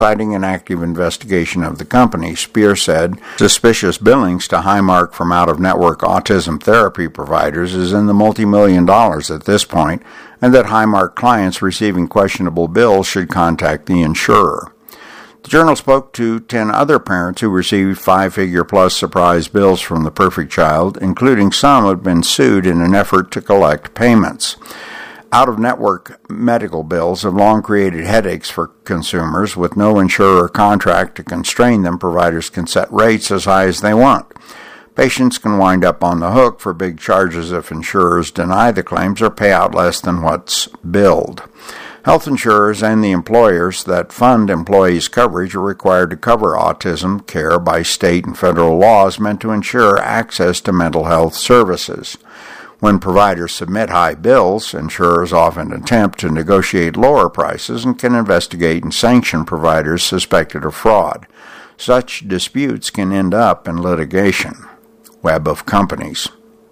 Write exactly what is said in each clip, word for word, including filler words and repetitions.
citing an active investigation of the company. Spear said suspicious billings to Highmark from out-of-network autism therapy providers is in the multi-million dollars at this point, and that Highmark clients receiving questionable bills should contact the insurer. The Journal spoke to ten other parents who received five-figure-plus surprise bills from the Perfect Child, including some who had been sued in an effort to collect payments. Out-of-network medical bills have long created headaches for consumers. With no insurer contract to constrain them, providers can set rates as high as they want. Patients can wind up on the hook for big charges if insurers deny the claims or pay out less than what's billed. Health insurers and the employers that fund employees' coverage are required to cover autism care by state and federal laws meant to ensure access to mental health services. When providers submit high bills, insurers often attempt to negotiate lower prices and can investigate and sanction providers suspected of fraud. Such disputes can end up in litigation. Web of companies.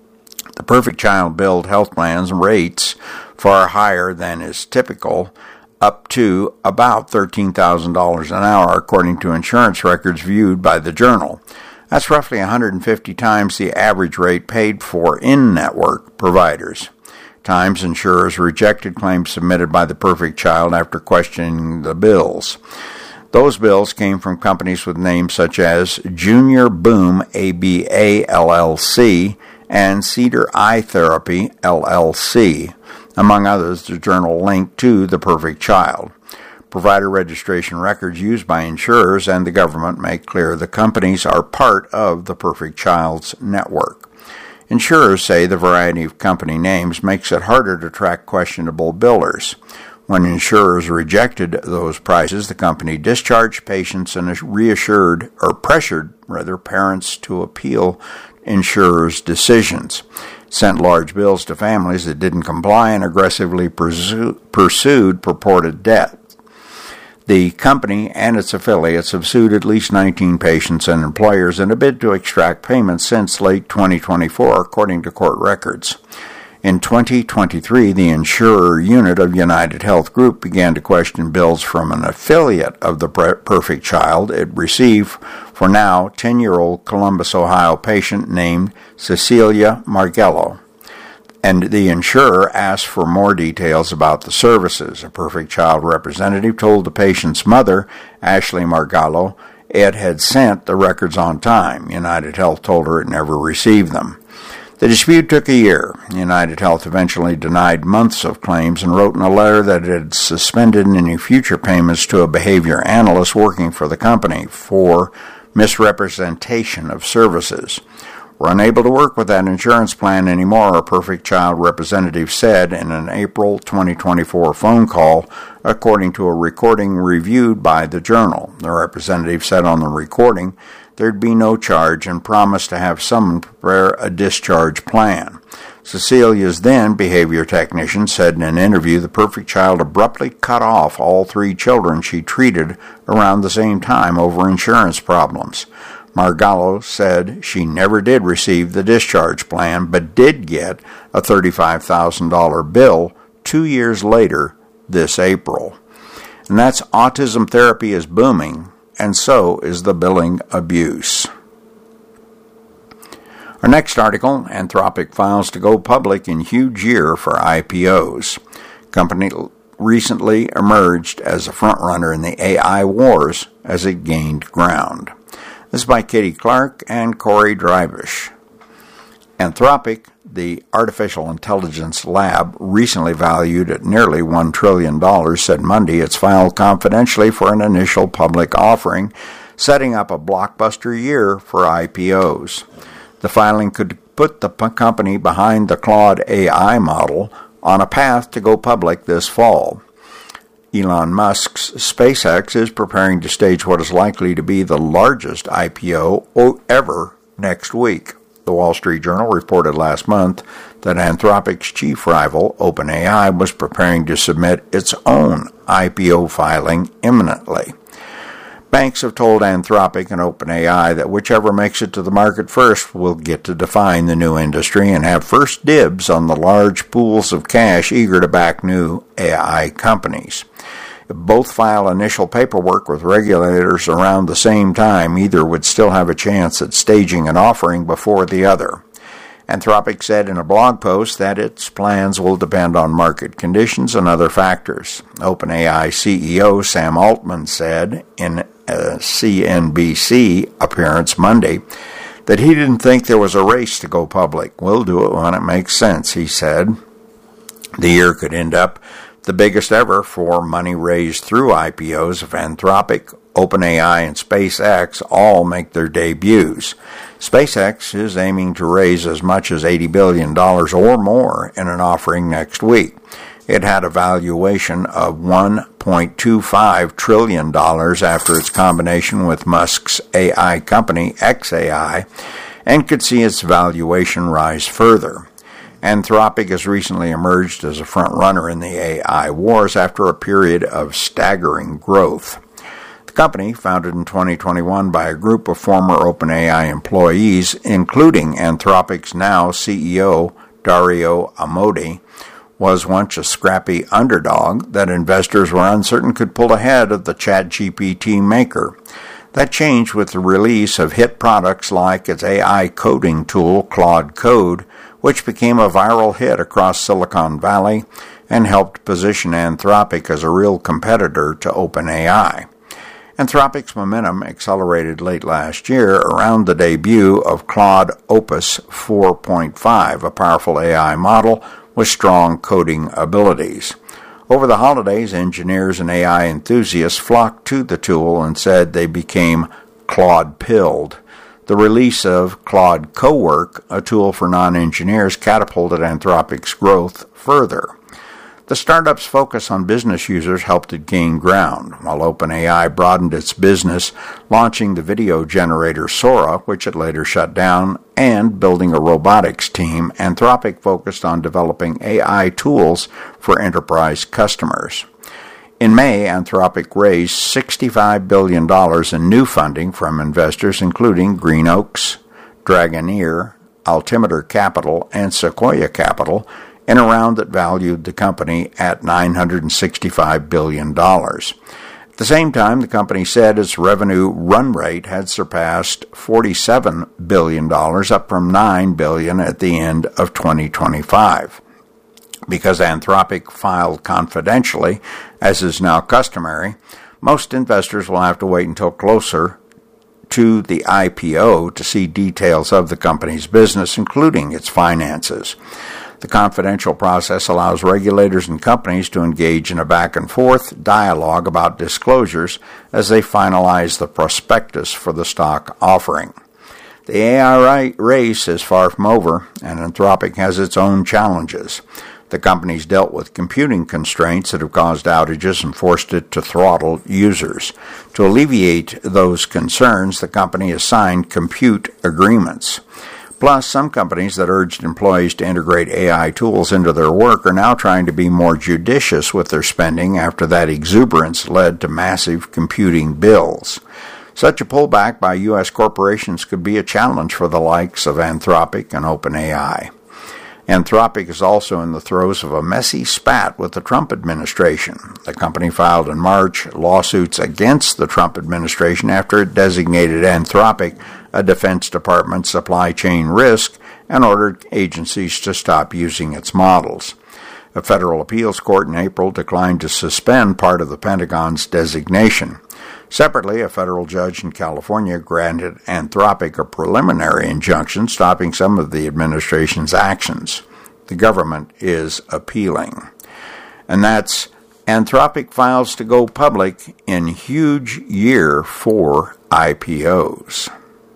The Perfect Child billed health plans rates far higher than is typical, up to about thirteen thousand dollars an hour, according to insurance records viewed by the Journal. That's roughly one hundred fifty times the average rate paid for in-network providers. Times insurers rejected claims submitted by the Perfect Child after questioning the bills. Those bills came from companies with names such as Junior Boom A B A L L C and Cedar Eye Therapy L L C. Among others, the Journal linked to the Perfect Child. Provider registration records used by insurers and the government make clear the companies are part of the Perfect Child's network. Insurers say the variety of company names makes it harder to track questionable billers. When insurers rejected those prices, the company discharged patients and reassured or pressured rather parents to appeal insurers' decisions, sent large bills to families that didn't comply, and aggressively pursu- pursued purported debt. The company and its affiliates have sued at least nineteen patients and employers in a bid to extract payments since late twenty twenty-four, according to court records. In twenty twenty-three, the insurer unit of United Health Group began to question bills from an affiliate of the Perfect Child it received for now ten-year-old Columbus, Ohio patient named Cecilia Margello. And the insurer asked for more details about the services. A Perfect Child representative told the patient's mother, Ashley Margello, it had sent the records on time. United Health told her it never received them. The dispute took a year. United Health eventually denied months of claims and wrote in a letter that it had suspended any future payments to a behavior analyst working for the company for misrepresentation of services. We're unable to work with that insurance plan anymore, a Perfect Child representative said in an April twenty twenty-four phone call, according to a recording reviewed by the Journal. The representative said on the recording there'd be no charge and promised to have someone prepare a discharge plan. Cecilia's then behavior technician said in an interview the Perfect Child abruptly cut off all three children she treated around the same time over insurance problems. Margello said she never did receive the discharge plan, but did get a thirty-five thousand dollars bill two years later this April. And that's autism therapy is booming, and so is the billing abuse. Our next article, Anthropic files to go public in huge year for I P Os. Company recently emerged as a frontrunner in the A I wars as it gained ground. This is by Katie Clark and Corey Drybush. Anthropic, the artificial intelligence lab recently valued at nearly one trillion dollars, said Monday it's filed confidentially for an initial public offering, setting up a blockbuster year for I P Os. The filing could put the company behind the Claude A I model on a path to go public this fall. Elon Musk's SpaceX is preparing to stage what is likely to be the largest I P O ever next week. The Wall Street Journal reported last month that Anthropic's chief rival, OpenAI, was preparing to submit its own I P O filing imminently. Banks have told Anthropic and OpenAI that whichever makes it to the market first will get to define the new industry and have first dibs on the large pools of cash eager to back new A I companies. If both file initial paperwork with regulators around the same time, either would still have a chance at staging an offering before the other. Anthropic said in a blog post that its plans will depend on market conditions and other factors. OpenAI C E O Sam Altman said in a C N B C appearance Monday that he didn't think there was a race to go public. We'll do it when it makes sense, he said. The year could end up the biggest ever for money raised through I P Os if Anthropic, OpenAI, and SpaceX all make their debuts. SpaceX is aiming to raise as much as eighty billion dollars or more in an offering next week. It had a valuation of one point two five trillion dollars after its combination with Musk's A I company, X A I, and could see its valuation rise further. Anthropic has recently emerged as a front-runner in the A I wars after a period of staggering growth. The company, founded in twenty twenty-one by a group of former OpenAI employees, including Anthropic's now C E O, Dario Amodei, was once a scrappy underdog that investors were uncertain could pull ahead of the ChatGPT maker. That changed with the release of hit products like its A I coding tool, Claude Code, which became a viral hit across Silicon Valley and helped position Anthropic as a real competitor to OpenAI. Anthropic's momentum accelerated late last year around the debut of Claude Opus four point five, a powerful A I model with strong coding abilities. Over the holidays, engineers and A I enthusiasts flocked to the tool and said they became Claude-pilled. The release of Claude Cowork, a tool for non-engineers, catapulted Anthropic's growth further. The startup's focus on business users helped it gain ground, while OpenAI broadened its business, launching the video generator Sora, which it later shut down, and building a robotics team. Anthropic focused on developing A I tools for enterprise customers. In May, Anthropic raised sixty-five billion dollars in new funding from investors including Green Oaks, Dragoneer, Altimeter Capital, and Sequoia Capital, in a round that valued the company at nine hundred sixty-five billion dollars. At the same time, the company said its revenue run rate had surpassed forty-seven billion dollars, up from nine billion dollars at the end of twenty twenty-five. Because Anthropic filed confidentially, as is now customary, most investors will have to wait until closer to the I P O to see details of the company's business, including its finances. The confidential process allows regulators and companies to engage in a back-and-forth dialogue about disclosures as they finalize the prospectus for the stock offering. The A I race is far from over, and Anthropic has its own challenges. The company's dealt with computing constraints that have caused outages and forced it to throttle users. To alleviate those concerns, the company has signed compute agreements. Plus, some companies that urged employees to integrate A I tools into their work are now trying to be more judicious with their spending after that exuberance led to massive computing bills. Such a pullback by U S corporations could be a challenge for the likes of Anthropic and OpenAI. Anthropic is also in the throes of a messy spat with the Trump administration. The company filed in March lawsuits against the Trump administration after it designated Anthropic a Defense Department supply chain risk and ordered agencies to stop using its models. A federal appeals court in April declined to suspend part of the Pentagon's designation. Separately, a federal judge in California granted Anthropic a preliminary injunction stopping some of the administration's actions. The government is appealing. And that's Anthropic files to go public in huge year for I P Os.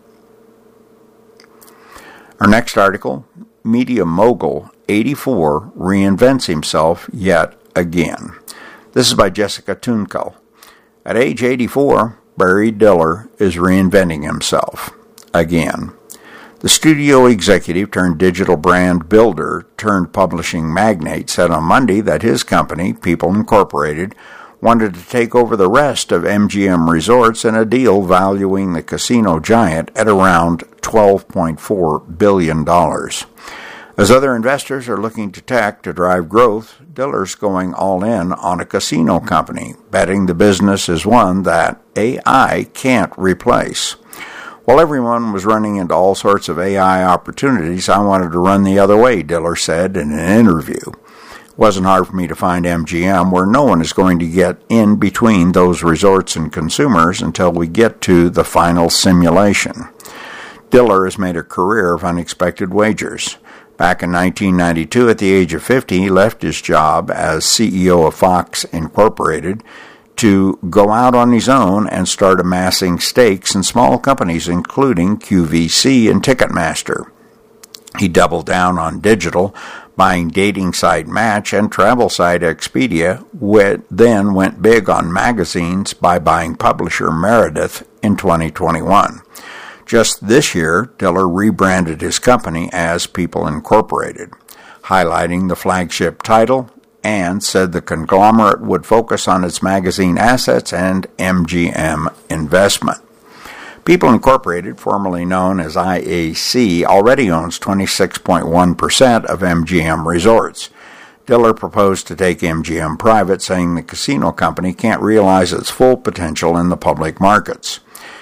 Our next article, Media Mogul eighty-four reinvents himself yet again. This is by Jessica Tunkel. At age eighty-four, Barry Diller is reinventing himself again. The studio executive turned digital brand builder turned publishing magnate said on Monday that his company, People Incorporated, wanted to take over the rest of M G M Resorts in a deal valuing the casino giant at around twelve point four billion dollars. As other investors are looking to tech to drive growth, Diller's going all in on a casino company, betting the business is one that A I can't replace. While everyone was running into all sorts of A I opportunities, I wanted to run the other way, Diller said in an interview. It wasn't hard for me to find M G M where no one is going to get in between those resorts and consumers until we get to the final simulation. Diller has made a career of unexpected wagers. Back in nineteen ninety-two, at the age of fifty, he left his job as C E O of Fox Incorporated to go out on his own and start amassing stakes in small companies, including Q V C and Ticketmaster. He doubled down on digital, buying dating site Match and travel site Expedia, then went big on magazines by buying publisher Meredith in twenty twenty-one. Just this year, Diller rebranded his company as People Incorporated, highlighting the flagship title, and said the conglomerate would focus on its magazine assets and M G M investment. People Incorporated, formerly known as I A C, already owns twenty-six point one percent of M G M Resorts. Diller proposed to take M G M private, saying the casino company can't realize its full potential in the public markets.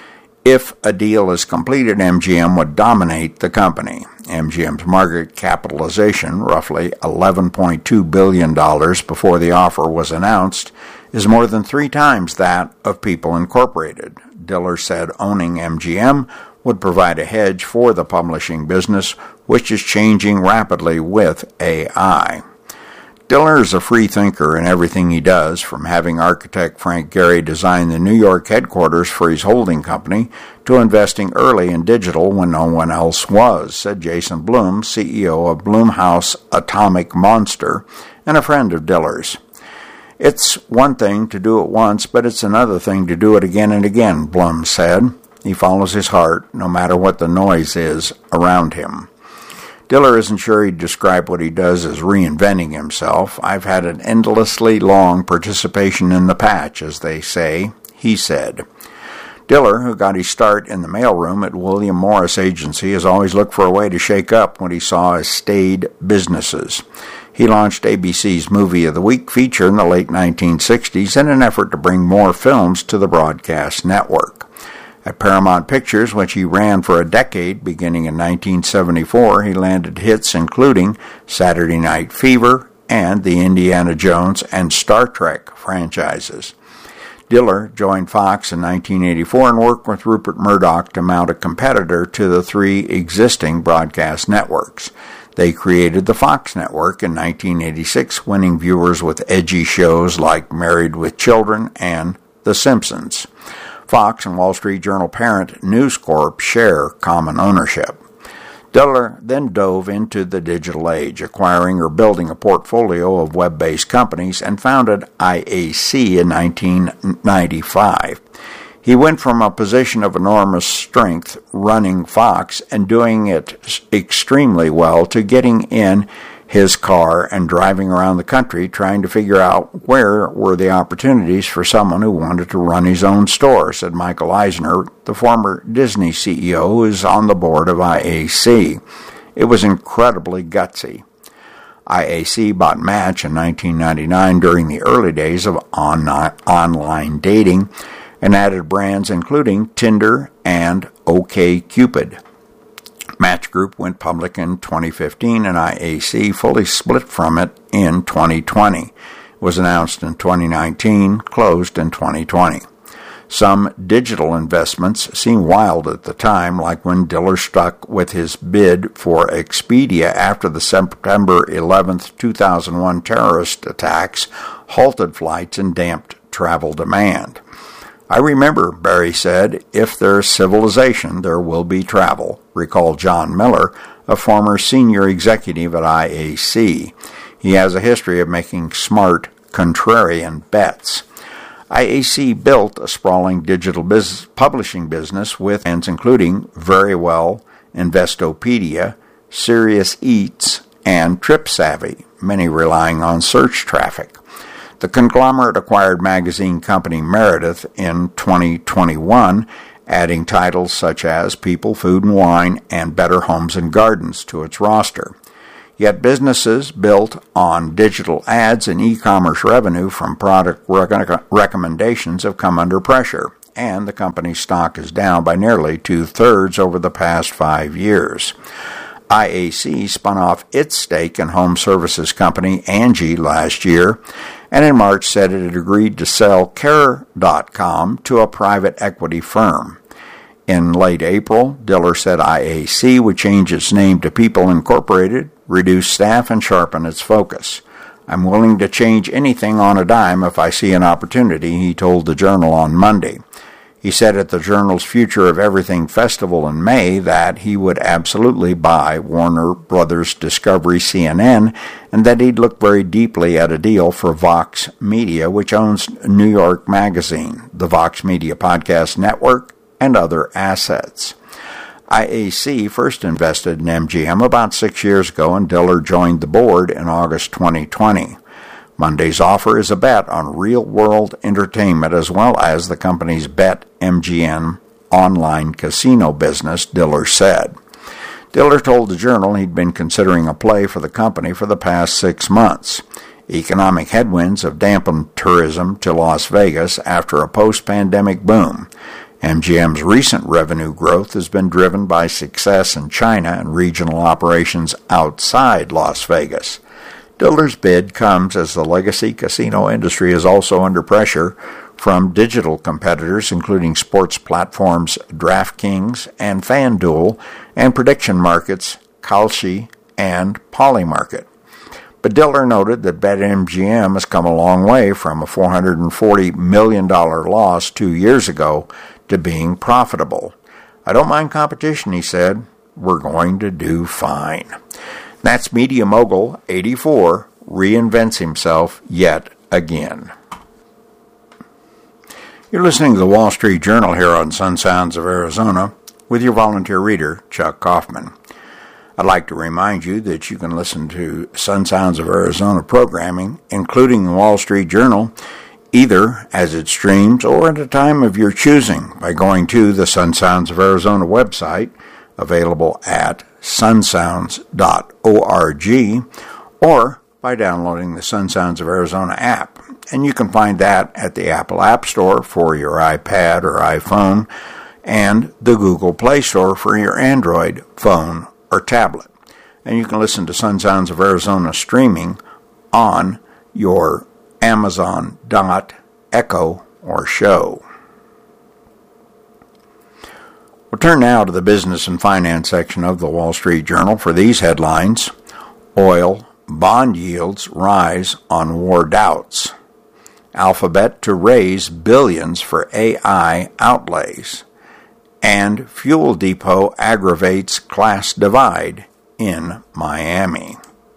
If a deal is completed, M G M would dominate the company. M G M's market capitalization, roughly eleven point two billion dollars before the offer was announced, is more than three times that of People Incorporated. Diller said owning M G M would provide a hedge for the publishing business, which is changing rapidly with A I. Diller is a free thinker in everything he does, from having architect Frank Gehry design the New York headquarters for his holding company to investing early in digital when no one else was, said Jason Bloom, C E O of Blumhouse Atomic Monster and a friend of Diller's. It's one thing to do it once, but it's another thing to do it again and again, Blum said. He follows his heart, no matter what the noise is around him. Diller isn't sure he'd describe what he does as reinventing himself. I've had an endlessly long participation in the patch, as they say, he said. Diller, who got his start in the mailroom at William Morris Agency, has always looked for a way to shake up what he saw as staid businesses. He launched A B C's Movie of the Week feature in the late nineteen sixties in an effort to bring more films to the broadcast network. At Paramount Pictures, which he ran for a decade, beginning in nineteen seventy-four, he landed hits including Saturday Night Fever and the Indiana Jones and Star Trek franchises. Diller joined Fox in nineteen eighty-four and worked with Rupert Murdoch to mount a competitor to the three existing broadcast networks. They created the Fox network in nineteen eighty-six, winning viewers with edgy shows like Married with Children and The Simpsons. Fox and Wall Street Journal parent News Corp share common ownership. Diller then dove into the digital age, acquiring or building a portfolio of web-based companies, and founded I A C in nineteen ninety-five. He went from a position of enormous strength running Fox and doing it extremely well to getting in his car and driving around the country trying to figure out where were the opportunities for someone who wanted to run his own store, said Michael Eisner, the former Disney C E O who is on the board of I A C. It was incredibly gutsy. I A C bought Match in nineteen ninety-nine during the early days of on- online dating and added brands including Tinder and OkCupid. Match Group went public in twenty fifteen, and I A C fully split from it in twenty twenty. It was announced in twenty nineteen, closed in twenty twenty. Some digital investments seemed wild at the time, like when Diller stuck with his bid for Expedia after the September eleventh, two thousand one terrorist attacks halted flights and damped travel demand. I remember, Barry said, if there's civilization, there will be travel, recalled John Miller, a former senior executive at I A C. He has a history of making smart, contrarian bets. I A C built a sprawling digital business, publishing business with brands including Verywell, Investopedia, Serious Eats, and TripSavvy, many relying on search traffic. The conglomerate acquired magazine company Meredith in twenty twenty-one, adding titles such as People, Food and Wine, and Better Homes and Gardens to its roster. Yet businesses built on digital ads and e-commerce revenue from product rec- recommendations have come under pressure, and the company's stock is down by nearly two-thirds over the past five years. I A C spun off its stake in home services company Angi last year, and in March said it had agreed to sell Care dot com to a private equity firm. In late April, Diller said I A C would change its name to People Incorporated, reduce staff, and sharpen its focus. I'm willing to change anything on a dime if I see an opportunity, he told the Journal on Monday. He said at the Journal's Future of Everything Festival in May that he would absolutely buy Warner Brothers Discovery C N N and that he'd look very deeply at a deal for Vox Media, which owns New York Magazine, the Vox Media Podcast Network, and other assets. I A C first invested in M G M about six years ago, and Diller joined the board in August twenty twenty. Monday's offer is a bet on real-world entertainment as well as the company's BetMGM online casino business, Diller said. Diller told the Journal he'd been considering a play for the company for the past six months. Economic headwinds have dampened tourism to Las Vegas after a post-pandemic boom. M G M's recent revenue growth has been driven by success in China and regional operations outside Las Vegas. Diller's bid comes as the legacy casino industry is also under pressure from digital competitors, including sports platforms DraftKings and FanDuel, and prediction markets Kalshi and Polymarket. But Diller noted that BetMGM has come a long way from a four hundred forty million dollars loss two years ago to being profitable. I don't mind competition, he said. We're going to do fine. That's Media Mogul eighty-four reinvents himself yet again. You're listening to the Wall Street Journal here on Sun Sounds of Arizona with your volunteer reader, Chuck Kaufman. I'd like to remind you that you can listen to Sun Sounds of Arizona programming, including the Wall Street Journal, either as it streams or at a time of your choosing by going to the Sun Sounds of Arizona website, available at sun sounds dot org, or by downloading the Sun Sounds of Arizona app. And you can find that at the Apple App Store for your iPad or iPhone and the Google Play Store for your Android phone or tablet. And you can listen to Sun Sounds of Arizona streaming on your Amazon Dot, Echo, or Show. We'll turn now to the business and finance section of the Wall Street Journal for these headlines. Oil, bond yields rise on war doubts. Alphabet to raise billions for A I outlays. And fuel depot aggravates class divide in Miami.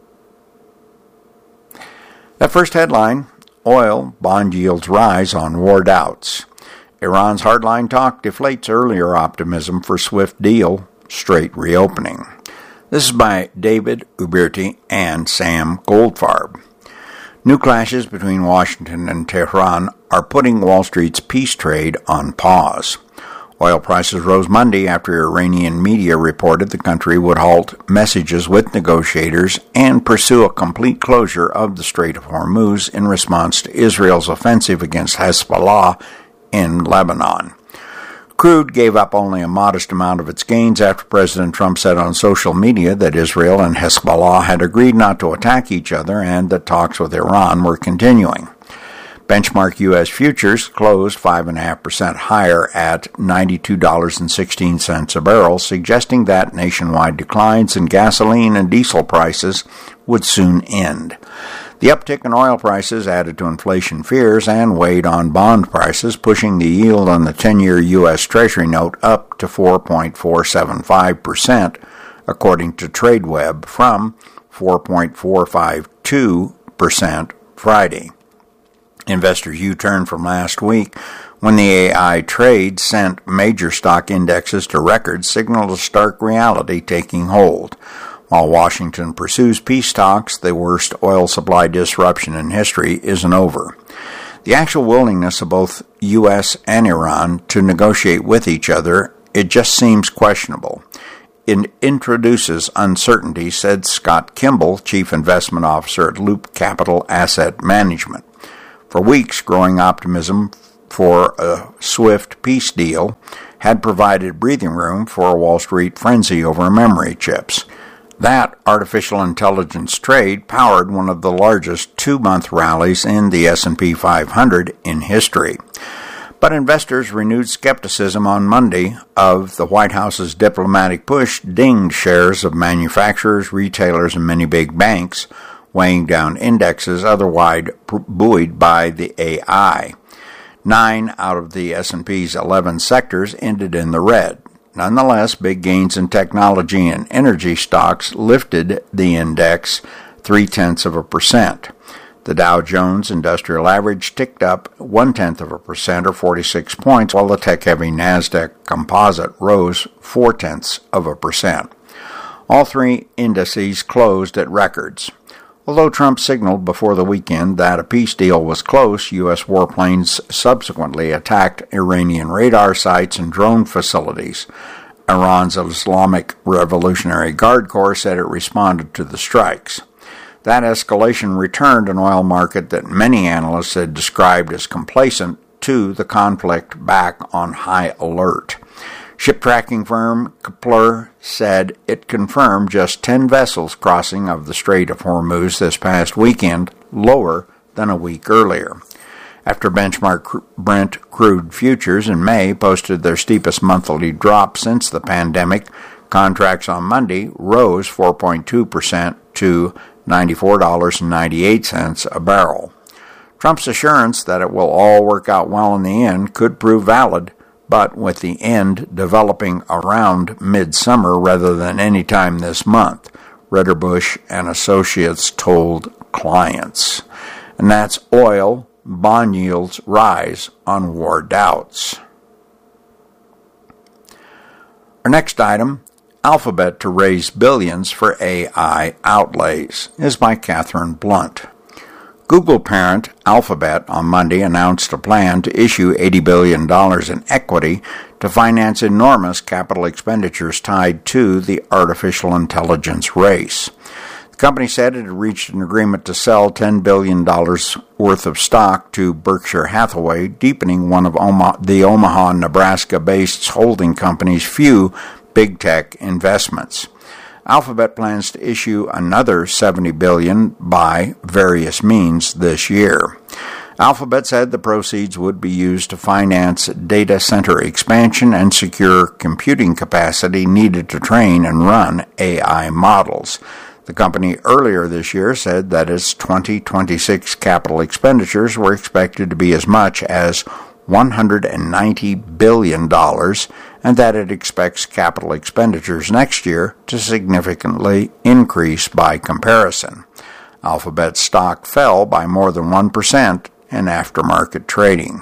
That first headline, oil, bond yields rise on war doubts. Iran's hardline talk deflates earlier optimism for swift deal, straight reopening. This is by David Uberti and Sam Goldfarb. New clashes between Washington and Tehran are putting Wall Street's peace trade on pause. Oil prices rose Monday after Iranian media reported the country would halt messages with negotiators and pursue a complete closure of the Strait of Hormuz in response to Israel's offensive against Hezbollah in Lebanon. Crude gave up only a modest amount of its gains after President Trump said on social media that Israel and Hezbollah had agreed not to attack each other and that talks with Iran were continuing. Benchmark U S futures closed five point five percent higher at ninety-two dollars and sixteen cents a barrel, suggesting that nationwide declines in gasoline and diesel prices would soon end. The uptick in oil prices added to inflation fears and weighed on bond prices, pushing the yield on the ten-year U S Treasury note up to four point four seven five percent, according to TradeWeb, from four point four five two percent Friday. Investors U-turned from last week when the A I trade sent major stock indexes to records, signaled a stark reality taking hold. While Washington pursues peace talks, the worst oil supply disruption in history isn't over. The actual willingness of both U S and Iran to negotiate with each other, it just seems questionable. in- introduces uncertainty, said Scott Kimball, Chief Investment Officer at Loop Capital Asset Management. For weeks, growing optimism for a swift peace deal had provided breathing room for a Wall Street frenzy over memory chips. That artificial intelligence trade powered one of the largest two-month rallies in the S and P five hundred in history. But investors' renewed skepticism on Monday of the White House's diplomatic push dinged shares of manufacturers, retailers, and many big banks, weighing down indexes otherwise buoyed by the A I. Nine out of the S and P's eleven sectors ended in the red. Nonetheless, big gains in technology and energy stocks lifted the index three-tenths of a percent. The Dow Jones Industrial Average ticked up one-tenth of a percent or forty-six points, while the tech-heavy NASDAQ Composite rose four-tenths of a percent. All three indices closed at records. Although Trump signaled before the weekend that a peace deal was close, U S warplanes subsequently attacked Iranian radar sites and drone facilities. Iran's Islamic Revolutionary Guard Corps said it responded to the strikes. That escalation returned an oil market that many analysts had described as complacent to the conflict back on high alert. Ship tracking firm Kepler said it confirmed just ten vessels crossing of the Strait of Hormuz this past weekend, lower than a week earlier. After benchmark Brent crude futures in May posted their steepest monthly drop since the pandemic, contracts on Monday rose four point two percent to ninety-four dollars and ninety-eight cents a barrel. Trump's assurance that it will all work out well in the end could prove valid, but with the end developing around midsummer rather than any time this month, Ritterbusch and Associates told clients. And that's oil, bond yields rise on war doubts. Our next item, Alphabet to raise billions for A I outlays, is by Catherine Blunt. Google parent Alphabet on Monday announced a plan to issue eighty billion dollars in equity to finance enormous capital expenditures tied to the artificial intelligence race. The company said it had reached an agreement to sell ten billion dollars worth of stock to Berkshire Hathaway, deepening one of Omaha, the Omaha, Nebraska-based holding company's few big tech investments. Alphabet plans to issue another seventy billion dollars by various means this year. Alphabet said the proceeds would be used to finance data center expansion and secure computing capacity needed to train and run A I models. The company earlier this year said that its twenty twenty-six capital expenditures were expected to be as much as one hundred ninety billion dollars, and that it expects capital expenditures next year to significantly increase by comparison. Alphabet stock fell by more than one percent in aftermarket trading.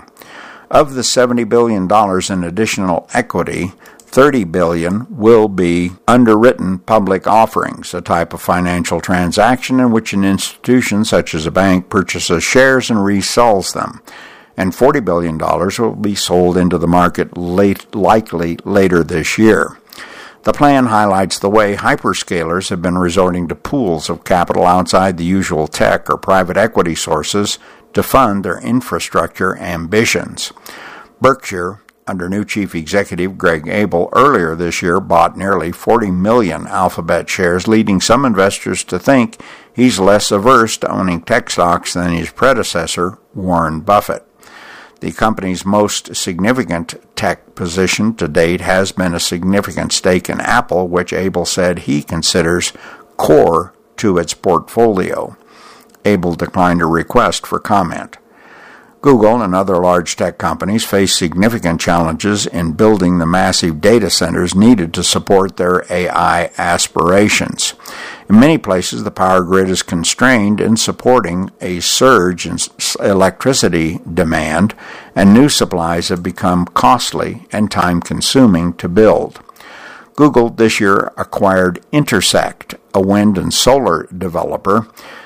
Of the seventy billion dollars in additional equity, thirty billion dollars will be underwritten public offerings, a type of financial transaction in which an institution such as a bank purchases shares and resells them, and forty billion dollars will be sold into the market late, likely later this year. The plan highlights the way hyperscalers have been resorting to pools of capital outside the usual tech or private equity sources to fund their infrastructure ambitions. Berkshire, under new chief executive Greg Abel, earlier this year bought nearly forty million Alphabet shares, leading some investors to think he's less averse to owning tech stocks than his predecessor, Warren Buffett. The company's most significant tech position to date has been a significant stake in Apple, which Abel said he considers core to its portfolio. Abel declined a request for comment. Google and other large tech companies face significant challenges in building the massive data centers needed to support their A I aspirations. In many places, the power grid is constrained in supporting a surge in electricity demand, and new supplies have become costly and time-consuming to build. Google this year acquired Intersect, a wind and solar developer.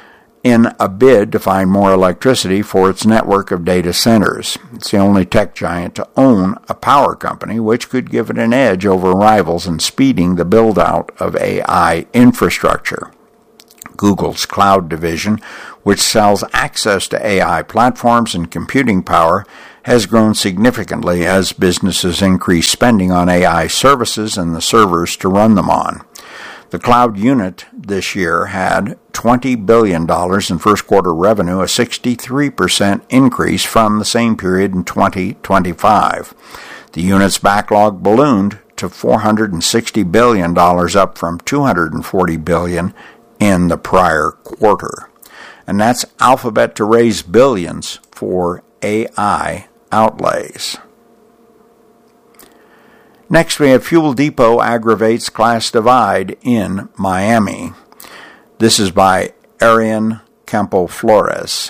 in a bid to find more electricity for its network of data centers. It's the only tech giant to own a power company, which could give it an edge over rivals in speeding the build-out of A I infrastructure. Google's cloud division, which sells access to A I platforms and computing power, has grown significantly as businesses increase spending on A I services and the servers to run them on. The cloud unit this year had twenty billion dollars in first quarter revenue, a sixty-three percent increase from the same period in twenty twenty-five. The unit's backlog ballooned to four hundred sixty billion dollars, up from two hundred forty billion dollars in the prior quarter. And that's Alphabet to raise billions for A I outlays. Next, we have Fuel Depot aggravates class divide in Miami. This is by Arian Campo Flores.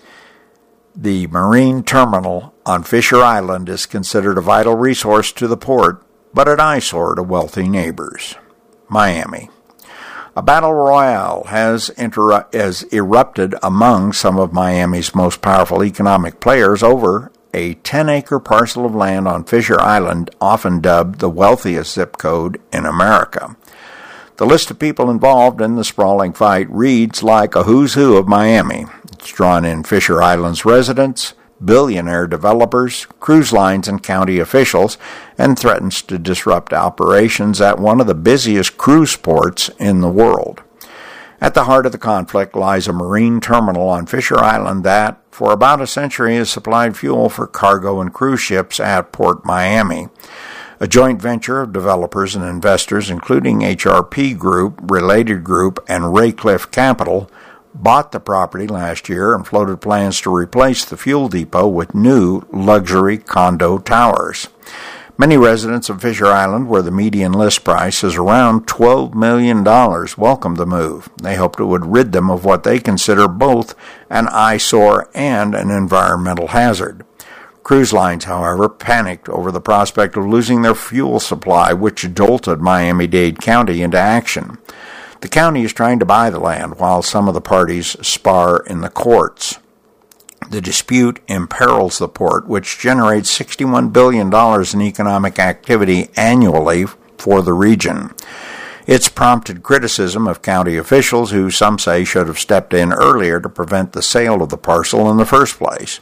The marine terminal on Fisher Island is considered a vital resource to the port, but an eyesore to wealthy neighbors. Miami. A battle royale has, inter- has erupted among some of Miami's most powerful economic players over a ten-acre parcel of land on Fisher Island, often dubbed the wealthiest zip code in America. The list of people involved in the sprawling fight reads like a who's who of Miami. It's drawn in Fisher Island's residents, billionaire developers, cruise lines, and county officials, and threatens to disrupt operations at one of the busiest cruise ports in the world. At the heart of the conflict lies a marine terminal on Fisher Island that, for about a century, has supplied fuel for cargo and cruise ships at Port Miami. A joint venture of developers and investors, including H R P Group, Related Group, and Raycliffe Capital, bought the property last year and floated plans to replace the fuel depot with new luxury condo towers. Many residents of Fisher Island, where the median list price is around twelve million dollars, welcomed the move. They hoped it would rid them of what they consider both an eyesore and an environmental hazard. Cruise lines, however, panicked over the prospect of losing their fuel supply, which jolted Miami-Dade County into action. The county is trying to buy the land while some of the parties spar in the courts. The dispute imperils the port, which generates sixty-one billion dollars in economic activity annually for the region. It's prompted criticism of county officials who some say should have stepped in earlier to prevent the sale of the parcel in the first place.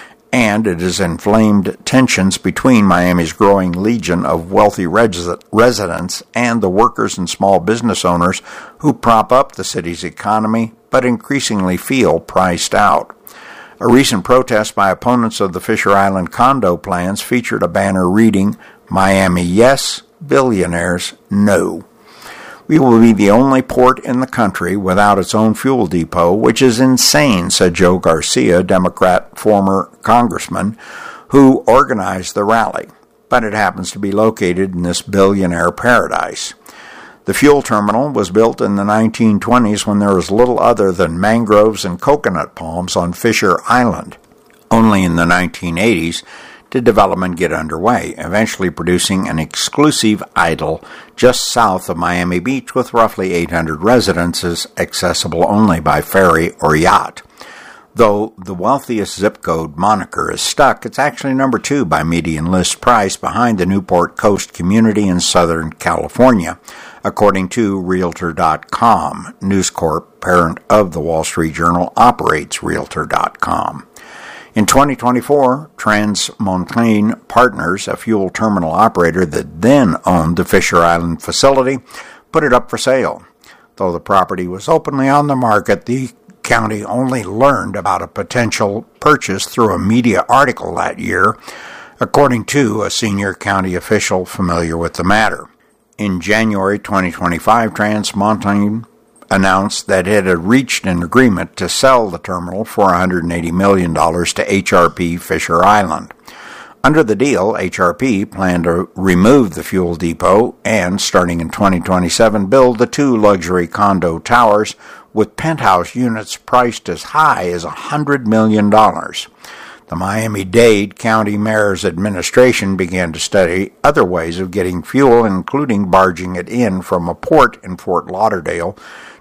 And it has inflamed tensions between Miami's growing legion of wealthy res- residents and the workers and small business owners who prop up the city's economy but increasingly feel priced out. A recent protest by opponents of the Fisher Island condo plans featured a banner reading, "Miami yes, billionaires no." We will be the only port in the country without its own fuel depot, which is insane, said Joe Garcia, Democrat former congressman, who organized the rally. But it happens to be located in this billionaire paradise. The fuel terminal was built in the nineteen twenties when there was little other than mangroves and coconut palms on Fisher Island. Only in the nineteen eighties did development get underway, eventually producing an exclusive idol just south of Miami Beach with roughly eight hundred residences accessible only by ferry or yacht. Though the wealthiest zip code moniker is stuck, it's actually number two by median list price behind the Newport Coast community in Southern California, according to Realtor dot com. News Corp, parent of the Wall Street Journal, operates Realtor dot com. In twenty twenty-four, Transmontane Partners, a fuel terminal operator that then owned the Fisher Island facility, put it up for sale. Though the property was openly on the market, the county only learned about a potential purchase through a media article that year, according to a senior county official familiar with the matter. In January twenty twenty-five, Transmontane announced that it had reached an agreement to sell the terminal for one hundred eighty million dollars to H R P Fisher Island. Under the deal, H R P planned to remove the fuel depot and, starting in twenty twenty-seven, build the two luxury condo towers with penthouse units priced as high as one hundred million dollars. The Miami-Dade County Mayor's administration began to study other ways of getting fuel, including barging it in from a port in Fort Lauderdale,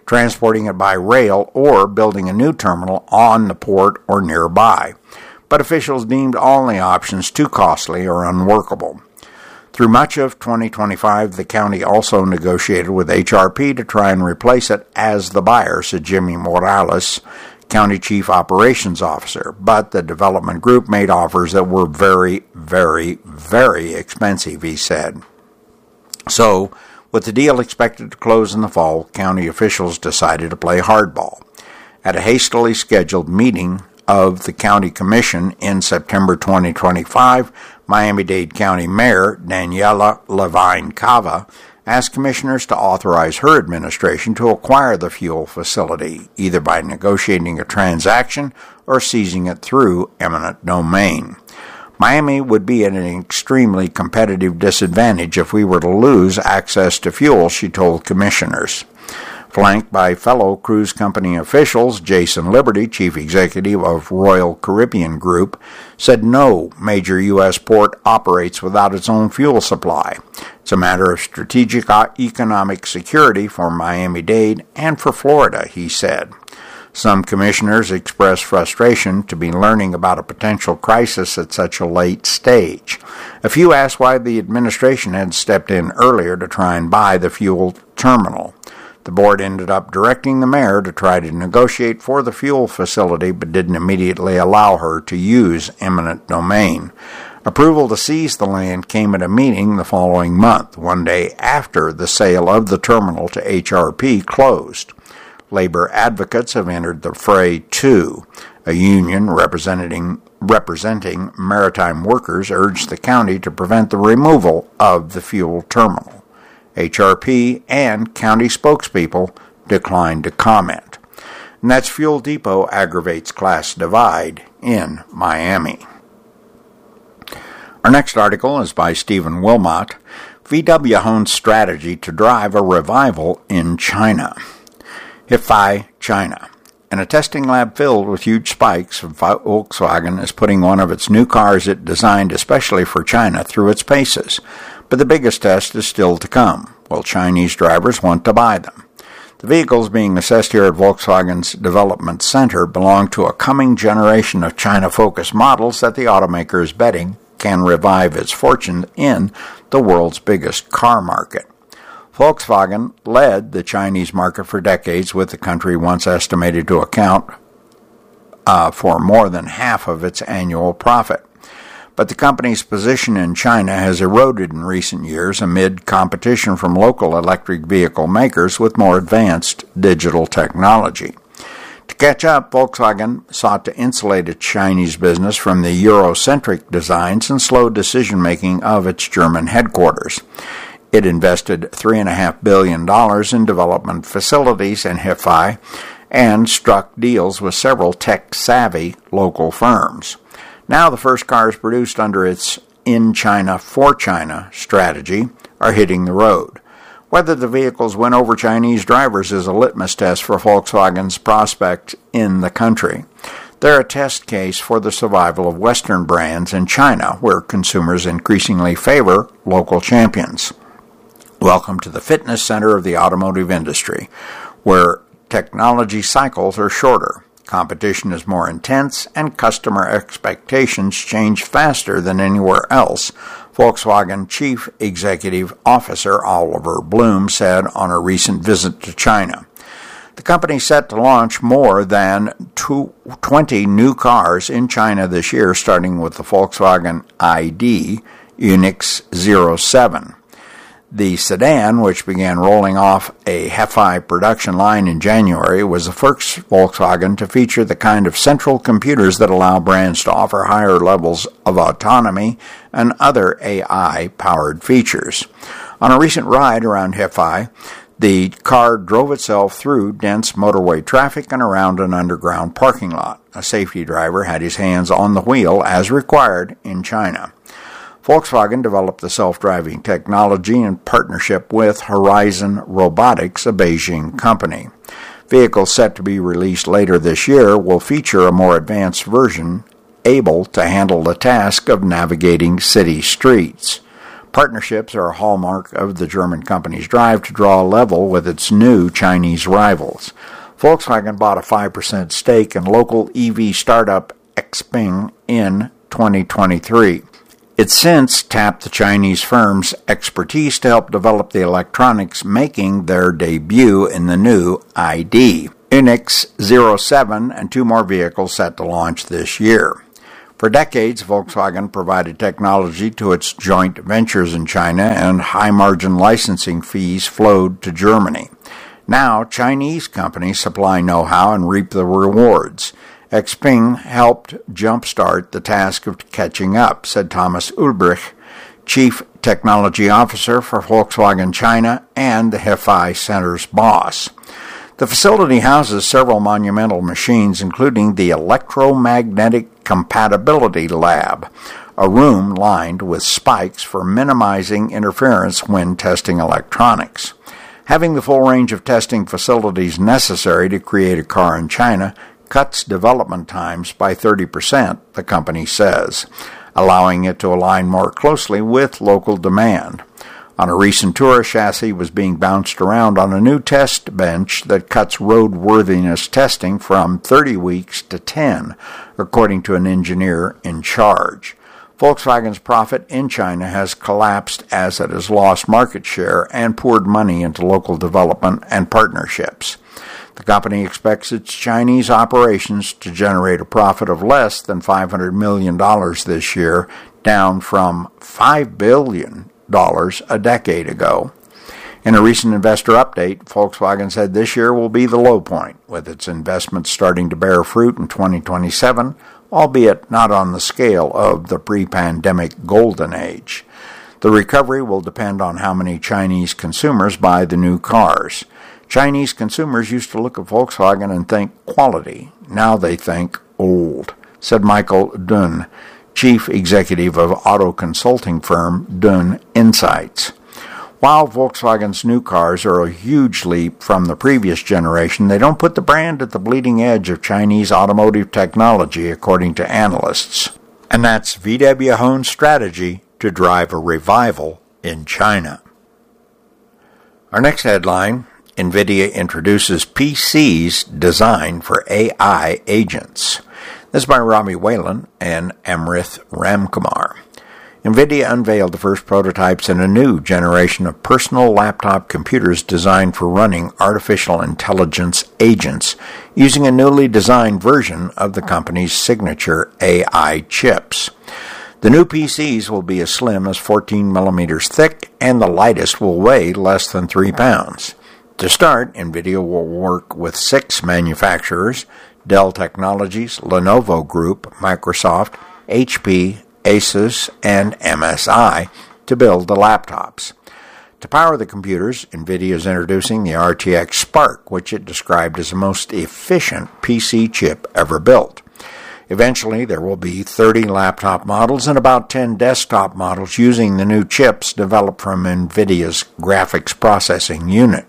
transporting it by rail, or building a new terminal on the port or nearby. But officials deemed all the options too costly or unworkable. Through much of twenty twenty-five, the county also negotiated with H R P to try and replace it as the buyer, said Jimmy Morales, County Chief Operations Officer. But the development group made offers that were very, very, very expensive, he said. So, with the deal expected to close in the fall, county officials decided to play hardball. At a hastily scheduled meeting of the County Commission in September twenty twenty-five, Miami-Dade County Mayor Daniela Levine Cava asked commissioners to authorize her administration to acquire the fuel facility, either by negotiating a transaction or seizing it through eminent domain. Miami would be at an extremely competitive disadvantage if we were to lose access to fuel, she told commissioners. Flanked by fellow cruise company officials, Jason Liberty, chief executive of Royal Caribbean Group, said no major U S port operates without its own fuel supply. It's a matter of strategic economic security for Miami-Dade and for Florida, he said. Some commissioners expressed frustration to be learning about a potential crisis at such a late stage. A few asked why the administration had stepped in earlier to try and buy the fuel terminal. The board ended up directing the mayor to try to negotiate for the fuel facility, but didn't immediately allow her to use eminent domain. Approval to seize the land came at a meeting the following month, one day after the sale of the terminal to H R P closed. Labor advocates have entered the fray too. A union representing representing maritime workers urged the county to prevent the removal of the fuel terminal. H R P and county spokespeople declined to comment. And that's Fuel Depot aggravates class divide in Miami. Our next article is by Stephen Wilmot. V W hones strategy to drive a revival in China. Hifei, China. In a testing lab filled with huge spikes, Volkswagen is putting one of its new cars it designed especially for China through its paces. But the biggest test is still to come. Will Chinese drivers want to buy them? The vehicles being assessed here at Volkswagen's Development Center belong to a coming generation of China-focused models that the automaker is betting can revive its fortune in the world's biggest car market. Volkswagen led the Chinese market for decades, with the country once estimated to account uh, for more than half of its annual profit. But the company's position in China has eroded in recent years amid competition from local electric vehicle makers with more advanced digital technology. To catch up, Volkswagen sought to insulate its Chinese business from the Eurocentric designs and slow decision-making of its German headquarters. It invested three point five billion dollars in development facilities in Hifei and struck deals with several tech-savvy local firms. Now the first cars produced under its In China, for China strategy are hitting the road. Whether the vehicles win over Chinese drivers is a litmus test for Volkswagen's prospect in the country. They're a test case for the survival of Western brands in China, where consumers increasingly favor local champions. Welcome to the fitness center of the automotive industry, where technology cycles are shorter, competition is more intense, and customer expectations change faster than anywhere else, Volkswagen Chief Executive Officer Oliver Bloom said on a recent visit to China. The company is set to launch more than twenty new cars in China this year, starting with the Volkswagen I D Unix zero seven. The sedan, which began rolling off a Hifei production line in January, was the first Volkswagen to feature the kind of central computers that allow brands to offer higher levels of autonomy and other A I-powered features. On a recent ride around Hifei, the car drove itself through dense motorway traffic and around an underground parking lot. A safety driver had his hands on the wheel as required in China. Volkswagen developed the self-driving technology in partnership with Horizon Robotics, a Beijing company. Vehicles set to be released later this year will feature a more advanced version able to handle the task of navigating city streets. Partnerships are a hallmark of the German company's drive to draw a level with its new Chinese rivals. Volkswagen bought a five percent stake in local E V startup Xpeng in twenty twenty-three. It's since tapped the Chinese firm's expertise to help develop the electronics, making their debut in the new I D. Ineos zero seven and two more vehicles set to launch this year. For decades, Volkswagen provided technology to its joint ventures in China, and high-margin licensing fees flowed to Germany. Now, Chinese companies supply know-how and reap the rewards. Xpeng helped jumpstart the task of catching up, said Thomas Ulbrich, Chief Technology Officer for Volkswagen China and the Hefei Center's boss. The facility houses several monumental machines, including the Electromagnetic Compatibility Lab, a room lined with spikes for minimizing interference when testing electronics. Having the full range of testing facilities necessary to create a car in China cuts development times by thirty percent, the company says, allowing it to align more closely with local demand. On a recent tour, a chassis was being bounced around on a new test bench that cuts roadworthiness testing from thirty weeks to ten, according to an engineer in charge. Volkswagen's profit in China has collapsed as it has lost market share and poured money into local development and partnerships. The company expects its Chinese operations to generate a profit of less than five hundred million dollars this year, down from five billion dollars dollars a decade ago. In a recent investor update, Volkswagen said this year will be the low point, with its investments starting to bear fruit in twenty twenty-seven, albeit not on the scale of the pre-pandemic golden age. The recovery will depend on how many Chinese consumers buy the new cars. Chinese consumers used to look at Volkswagen and think quality. Now they think old, said Michael Dunn, Chief Executive of auto consulting firm Dunn Insights. While Volkswagen's new cars are a huge leap from the previous generation, they don't put the brand at the bleeding edge of Chinese automotive technology, according to analysts. And that's V W Hohn's strategy to drive a revival in China. Our next headline, NVIDIA introduces P Cs designed for A I agents. This is by Rami Whalen and Amrith Ramkumar. NVIDIA unveiled the first prototypes in a new generation of personal laptop computers designed for running artificial intelligence agents using a newly designed version of the company's signature A I chips. The new P Cs will be as slim as fourteen millimeters thick, and the lightest will weigh less than three pounds. To start, NVIDIA will work with six manufacturers: Dell Technologies, Lenovo Group, Microsoft, H P, Asus, and M S I to build the laptops. To power the computers, NVIDIA is introducing the R T X Spark, which it described as the most efficient P C chip ever built. Eventually, there will be thirty laptop models and about ten desktop models using the new chips developed from NVIDIA's graphics processing unit.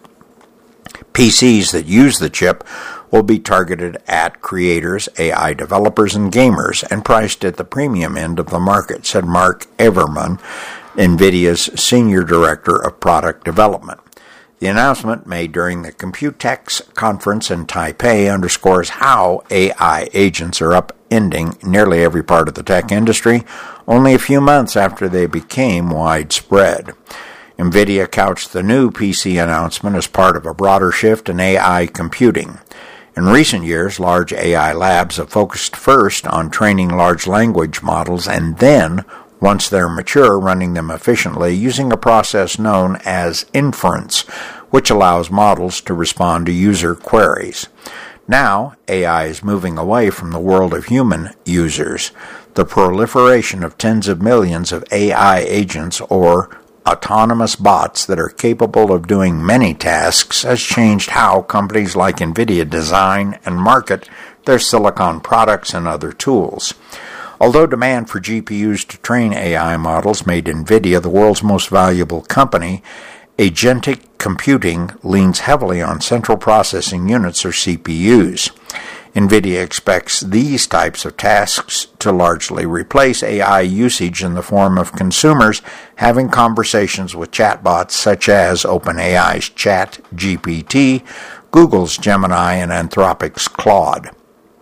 P Cs that use the chip will be targeted at creators, A I developers, and gamers, and priced at the premium end of the market, said Mark Everman, NVIDIA's Senior Director of Product Development. The announcement made during the Computex conference in Taipei underscores how A I agents are upending nearly every part of the tech industry, only a few months after they became widespread. NVIDIA couched the new P C announcement as part of a broader shift in A I computing. In recent years, large A I labs have focused first on training large language models and then, once they're mature, running them efficiently using a process known as inference, which allows models to respond to user queries. Now, A I is moving away from the world of human users. The proliferation of tens of millions of A I agents, or autonomous bots that are capable of doing many tasks, has changed how companies like NVIDIA design and market their silicon products and other tools. Although demand for G P Us to train A I models made NVIDIA the world's most valuable company, agentic computing leans heavily on central processing units, or C P Us. NVIDIA expects these types of tasks to largely replace A I usage in the form of consumers having conversations with chatbots such as OpenAI's ChatGPT, Google's Gemini, and Anthropic's Claude.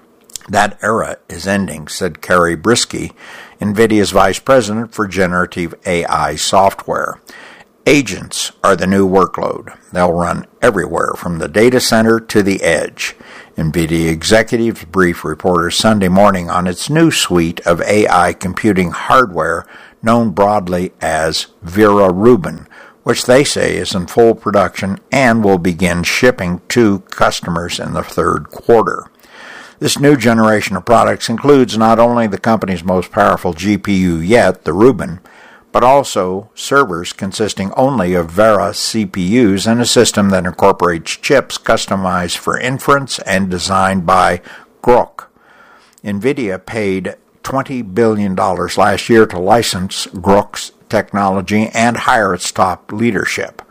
That era is ending, said Carrie Brisky, NVIDIA's vice president for generative A I software. Agents are the new workload. They'll run everywhere from the data center to the edge. NVIDIA executives briefed reporters Sunday morning on its new suite of A I computing hardware known broadly as Vera Rubin, which they say is in full production and will begin shipping to customers in the third quarter. This new generation of products includes not only the company's most powerful G P U yet, the Rubin, but also servers consisting only of Vera C P Us and a system that incorporates chips customized for inference and designed by Groq. NVIDIA paid twenty billion dollars last year to license Groq's technology and hire its top leadership.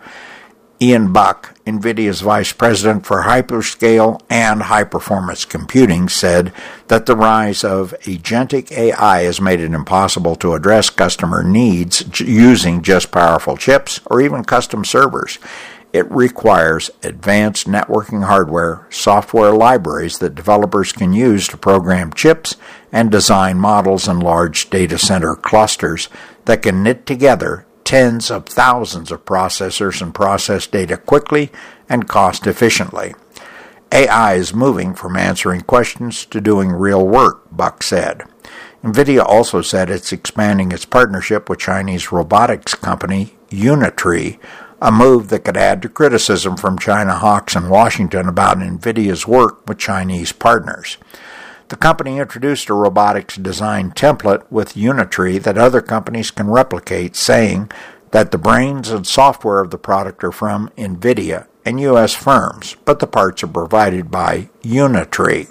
Ian Buck, NVIDIA's vice president for hyperscale and high-performance computing, said that the rise of agentic A I has made it impossible to address customer needs using just powerful chips or even custom servers. It requires advanced networking hardware, software libraries that developers can use to program chips and design models in large data center clusters that can knit together tens of thousands of processors and process data quickly and cost efficiently. A I is moving from answering questions to doing real work, Buck said. NVIDIA also said it's expanding its partnership with Chinese robotics company Unitree, a move that could add to criticism from China hawks in Washington about NVIDIA's work with Chinese partners. The company introduced a robotics design template with Unitree that other companies can replicate, saying that the brains and software of the product are from NVIDIA and U S firms, but the parts are provided by Unitree.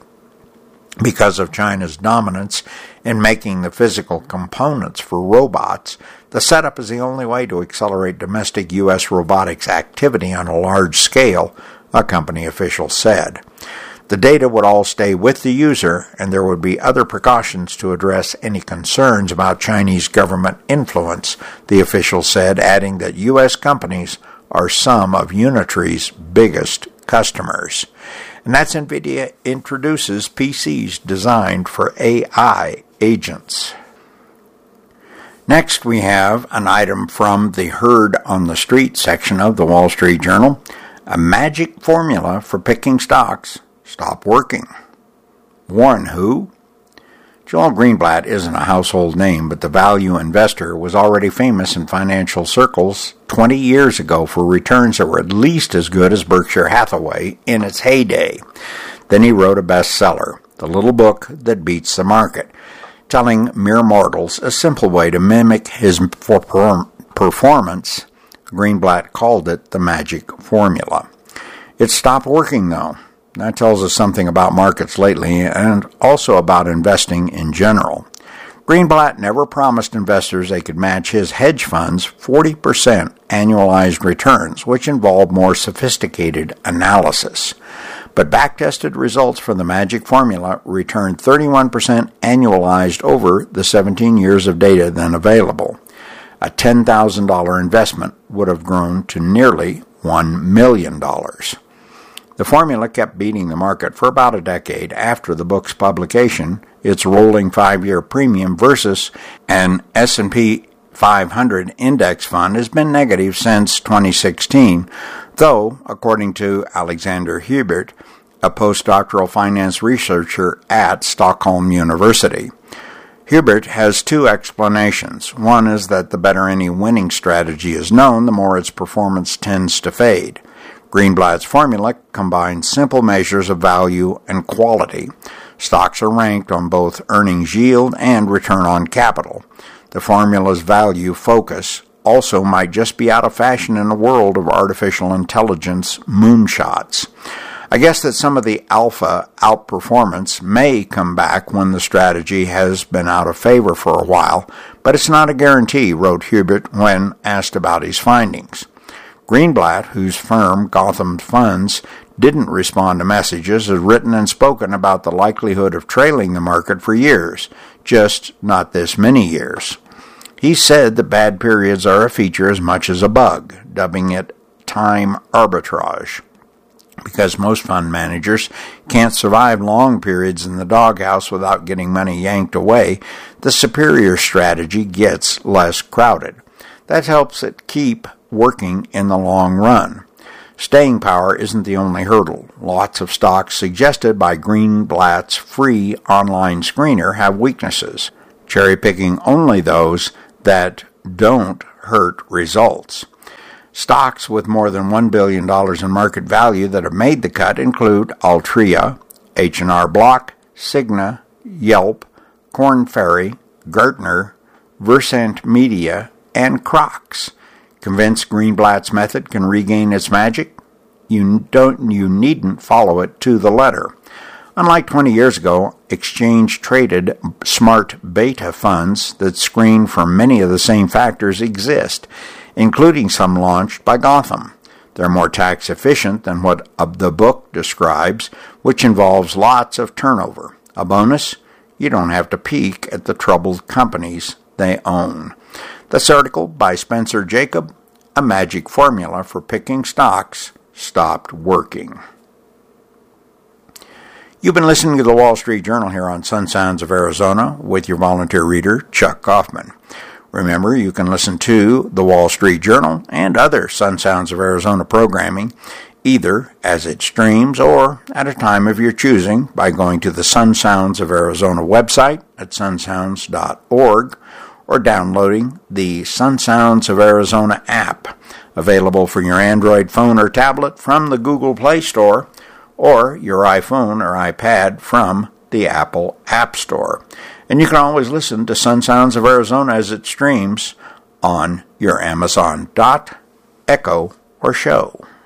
Because of China's dominance in making the physical components for robots, the setup is the only way to accelerate domestic U S robotics activity on a large scale, a company official said. The data would all stay with the user, and there would be other precautions to address any concerns about Chinese government influence, the official said, adding that U S companies are some of Unitree's biggest customers. And that's NVIDIA introduces P Cs designed for A I agents. Next, we have an item from the Heard on the Street section of the Wall Street Journal, a magic formula for picking stocks. Stop working. Warren who? Joel Greenblatt isn't a household name, but the value investor was already famous in financial circles twenty years ago for returns that were at least as good as Berkshire Hathaway in its heyday. Then he wrote a bestseller, The Little Book That Beats the Market, telling mere mortals a simple way to mimic his performance. Greenblatt called it the magic formula. It stopped working, though. That tells us something about markets lately and also about investing in general. Greenblatt never promised investors they could match his hedge fund's forty percent annualized returns, which involved more sophisticated analysis. But back-tested results from the magic formula returned thirty-one percent annualized over the seventeen years of data then available. A ten thousand dollars investment would have grown to nearly one million dollars. The formula kept beating the market for about a decade after the book's publication. Its rolling five-year premium versus an S and P five hundred index fund has been negative since twenty sixteen, though, according to Alexander Hubert, a postdoctoral finance researcher at Stockholm University. Hubert has two explanations. One is that the better any winning strategy is known, the more its performance tends to fade. Greenblatt's formula combines simple measures of value and quality. Stocks are ranked on both earnings yield and return on capital. The formula's value focus also might just be out of fashion in a world of artificial intelligence moonshots. I guess that some of the alpha outperformance may come back when the strategy has been out of favor for a while, but it's not a guarantee, wrote Hubert when asked about his findings. Greenblatt, whose firm, Gotham Funds, didn't respond to messages, has written and spoken about the likelihood of trailing the market for years, just not this many years. He said that bad periods are a feature as much as a bug, dubbing it time arbitrage. Because most fund managers can't survive long periods in the doghouse without getting money yanked away, the superior strategy gets less crowded. That helps it keep working in the long run. Staying power isn't the only hurdle. Lots of stocks suggested by Greenblatt's free online screener have weaknesses, cherry-picking only those that don't hurt results. Stocks with more than one billion dollars in market value that have made the cut include Altria, H and R Block, Cigna, Yelp, Korn Ferry, Gartner, Versant Media, and Crocs. Convinced Greenblatt's method can regain its magic? You don't. You needn't follow it to the letter. Unlike twenty years ago, exchange-traded smart beta funds that screen for many of the same factors exist, including some launched by Gotham. They're more tax efficient than what the book describes, which involves lots of turnover. A bonus? You don't have to peek at the troubled companies they own. This article by Spencer Jacob, A Magic Formula for Picking Stocks, Stopped Working. You've been listening to the Wall Street Journal here on Sun Sounds of Arizona with your volunteer reader, Chuck Kaufman. Remember, you can listen to the Wall Street Journal and other Sun Sounds of Arizona programming either as it streams or at a time of your choosing by going to the Sun Sounds of Arizona website at sun sounds dot org or downloading the Sun Sounds of Arizona app, available for your Android phone or tablet from the Google Play Store or your iPhone or iPad from the Apple App Store. And you can always listen to Sun Sounds of Arizona as it streams on your Amazon Dot, Echo, or Show.